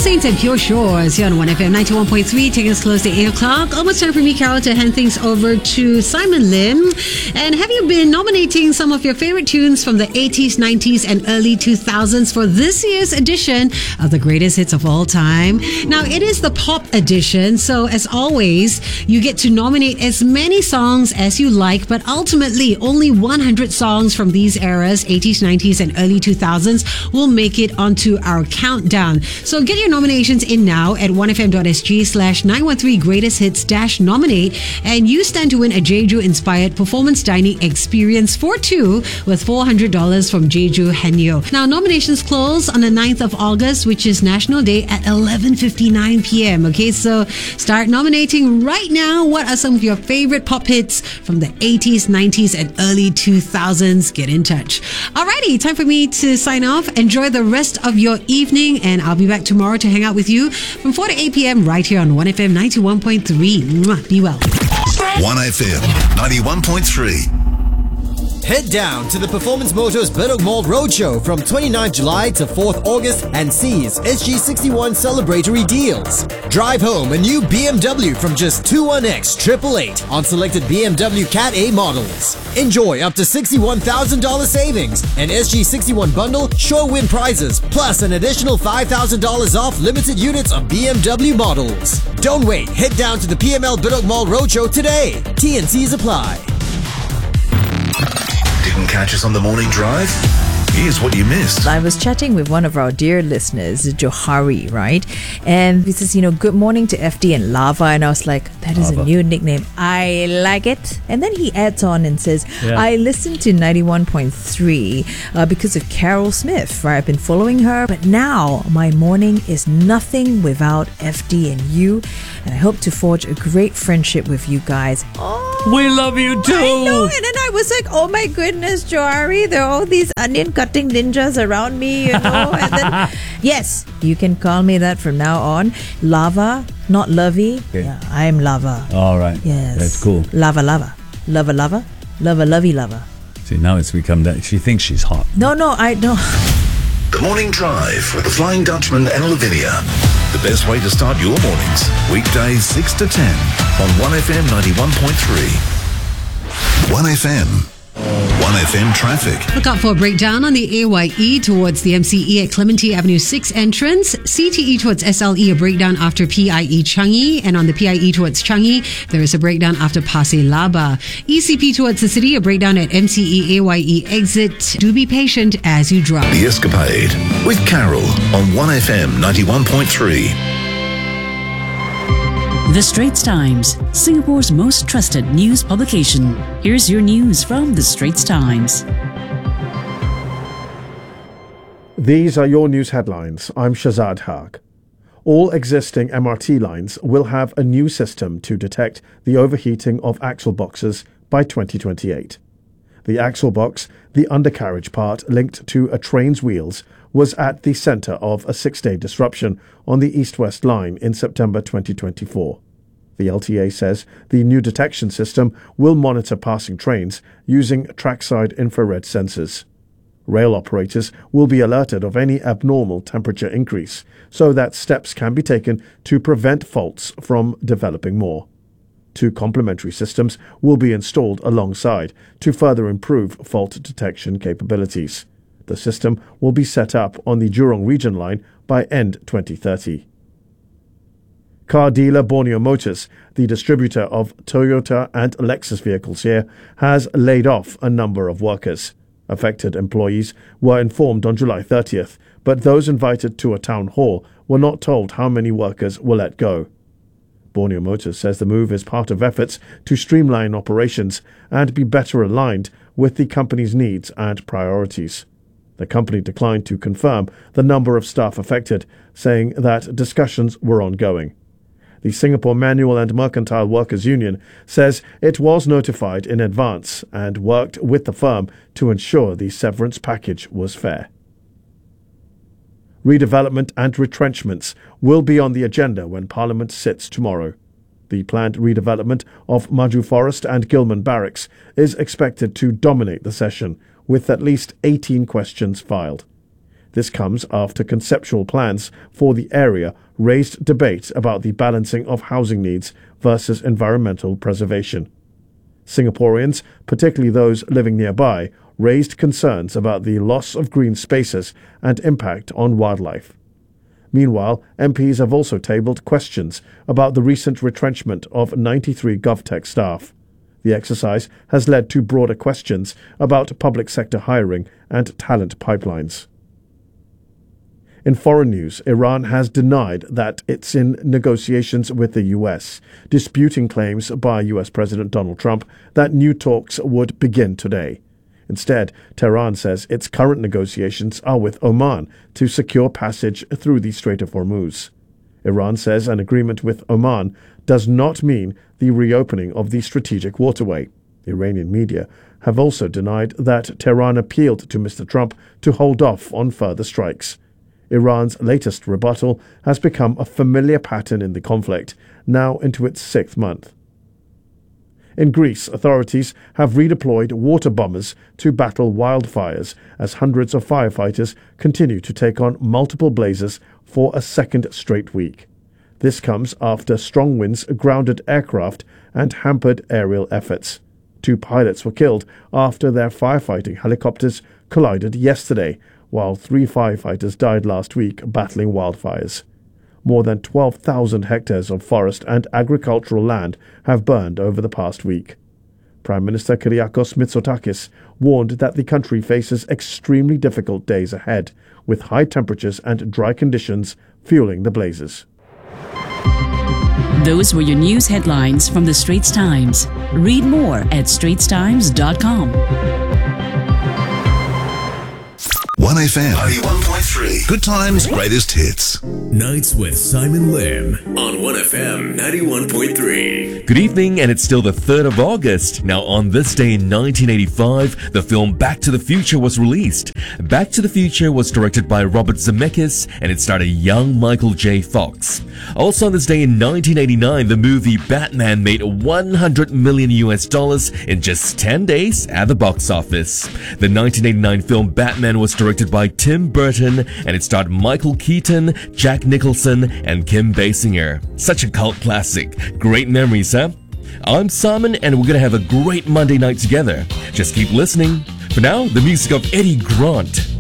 Saints and Pure Shores here on 1FM 91.3, taking us close to 8 o'clock. Almost time for me, Carol, to hand things over to Simon Lim. And have you been nominating some of your favorite tunes from the 80s, 90s and early 2000s for this year's edition of the greatest hits of all time? Now, it is the pop edition, so as always, you get to nominate as many songs as you like, but ultimately only 100 songs from these eras, 80s, 90s and early 2000s, will make it onto our countdown. So get your nominations in now at 1fm.sg/913 greatest hits-nominate, and you stand to win a Jeju inspired performance dining experience for two with $400 from Jeju Henyo. Now, nominations close on the 9th of August, which is National Day, at 11:59 p.m. Okay, so start nominating right now. What are some of your favorite pop hits from the 80s, 90s and early 2000s? Get in touch. Alrighty, time for me to sign off. Enjoy the rest of your evening, and I'll be back tomorrow to hang out with you from 4 to 8 p.m. right here on 1FM 91.3. Mwah. Be well. 1FM 91.3. Head down to the Performance Motors Bedok Mall Roadshow from 29th July to 4th August and seize SG61 celebratory deals. Drive home a new BMW from just 21X 888 on selected BMW Cat A models. Enjoy up to $61,000 savings, an SG61 bundle, sure win prizes, plus an additional $5,000 off limited units of BMW models. Don't wait, head down to the PML Bedok Mall Roadshow today. T&Cs apply. Didn't catch us on the morning drive? Here's what you missed. I was chatting with one of our dear listeners, Johari, right? And he says, good morning to FD and Lava. And I was like, that is a new nickname. I like it. And then he adds on and says, I listened to 91.3 because of Carol Smith, right? I've been following her, but now my morning is nothing without FD and you. And I hope to forge a great friendship with you guys. We love you too. I know. And then I was like, oh my goodness, Johari, there are all these onion cutting ninjas around me, And then, yes, you can call me that from now on. Lava, not Lovey. Okay. Yeah, I'm Lava. All right. Yes. That's cool. Lava. Lovey Lava. See, now it's become that she thinks she's hot. No, I don't. The Morning Drive with the Flying Dutchman and Lavinia. The best way to start your mornings. Weekdays 6 to 10 on 1FM 91.3. 1FM. 1FM traffic. Look out for a breakdown on the AYE towards the MCE at Clementi Avenue 6 entrance. CTE towards SLE, a breakdown after PIE Changi. And on the PIE towards Changi, there is a breakdown after Pasir Laba. ECP towards the city, a breakdown at MCE AYE exit. Do be patient as you drive. The Escapade with Carol on 1FM 91.3. The Straits Times, Singapore's most trusted news publication. Here's your news from The Straits Times. These are your news headlines. I'm Shazad Haq. All existing MRT lines will have a new system to detect the overheating of axle boxes by 2028. The axle box, the undercarriage part linked to a train's wheels, was at the centre of a 6-day disruption on the East-West line in September 2024. The LTA says the new detection system will monitor passing trains using trackside infrared sensors. Rail operators will be alerted of any abnormal temperature increase so that steps can be taken to prevent faults from developing more. 2 complementary systems will be installed alongside to further improve fault detection capabilities. The system will be set up on the Jurong Region line by end 2030. Car dealer Borneo Motors, the distributor of Toyota and Lexus vehicles here, has laid off a number of workers. Affected employees were informed on July 30th, but those invited to a town hall were not told how many workers were let go. Borneo Motors says the move is part of efforts to streamline operations and be better aligned with the company's needs and priorities. The company declined to confirm the number of staff affected, saying that discussions were ongoing. The Singapore Manual and Mercantile Workers Union says it was notified in advance and worked with the firm to ensure the severance package was fair. Redevelopment and retrenchments will be on the agenda when Parliament sits tomorrow. The planned redevelopment of Maju Forest and Gilman Barracks is expected to dominate the session, with at least 18 questions filed. This comes after conceptual plans for the area raised debate about the balancing of housing needs versus environmental preservation. Singaporeans, particularly those living nearby, raised concerns about the loss of green spaces and impact on wildlife. Meanwhile, MPs have also tabled questions about the recent retrenchment of 93 GovTech staff. The exercise has led to broader questions about public sector hiring and talent pipelines. In foreign news, Iran has denied that it's in negotiations with the US, disputing claims by US President Donald Trump that new talks would begin today. Instead, Tehran says its current negotiations are with Oman to secure passage through the Strait of Hormuz. Iran says an agreement with Oman does not mean the reopening of the strategic waterway. Iranian media have also denied that Tehran appealed to Mr. Trump to hold off on further strikes. Iran's latest rebuttal has become a familiar pattern in the conflict, now into its 6th month. In Greece, authorities have redeployed water bombers to battle wildfires as hundreds of firefighters continue to take on multiple blazes for a second straight week. This comes after strong winds grounded aircraft and hampered aerial efforts. 2 pilots were killed after their firefighting helicopters collided yesterday, while 3 firefighters died last week battling wildfires. More than 12,000 hectares of forest and agricultural land have burned over the past week. Prime Minister Kyriakos Mitsotakis warned that the country faces extremely difficult days ahead, with high temperatures and dry conditions fueling the blazes. Those were your news headlines from the Straits Times. Read more at straitstimes.com. 1FM 91.3. Good times, greatest hits. Nights with Simon Lim on 1FM 91.3. Good evening, and it's still the 3rd of August. Now, on this day in 1985, the film Back to the Future was released. Back to the Future was directed by Robert Zemeckis, and it starred a young Michael J. Fox. Also on this day in 1989, the movie Batman made $100 million in just 10 days at the box office. The 1989 film Batman was directed by Tim Burton, and it starred Michael Keaton, Jack Nicholson, and Kim Basinger. Such a cult classic. Great memories, huh? I'm Simon, and we're gonna have a great Monday night together. Just keep listening. For now, the music of Eddie Grant.